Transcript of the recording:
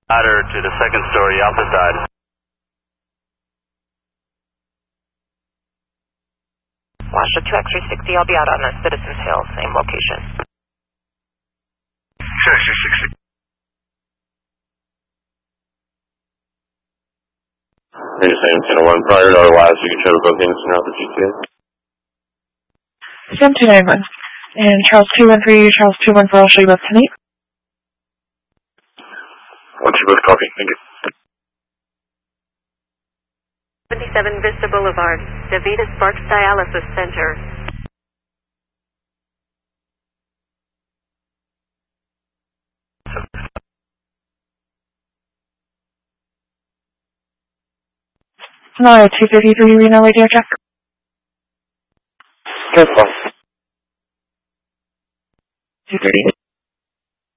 Ladder to the second story Alpha side. Lasha 2X360, I'll be out on a Citizens Hill, same location. Sure, 660. You're just saying it's going to run prior to otherwise you can show bookings throughout the GTA. Sam 291 and Charles 213, Charles 214, I'll show you both tonight. Once you both copy, thank you. 77 Vista Boulevard, DaVita Sparks Dialysis Center. Sonata 233, Reno Radio Check. Careful. 230.